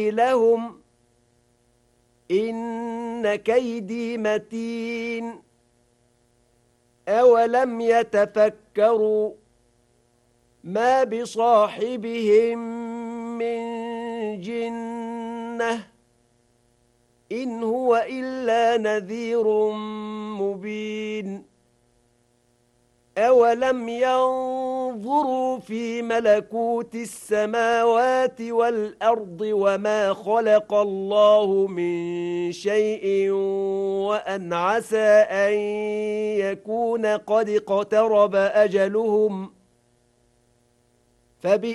لهم إن كيدي متين أولم يتفكروا ما بصاحبهم من جنة إن هو إلا نذير مبين أولم ينظروا في ملكوت السماوات والأرض وما خلق الله من شيء وأن عسى أن يكون قد اقترب أجلهم